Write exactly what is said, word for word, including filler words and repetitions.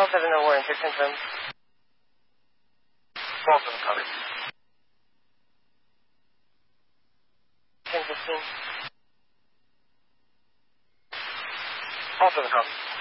Call seven oh one, to confirm. Call seven copy. ten fifteen. Call seven copy.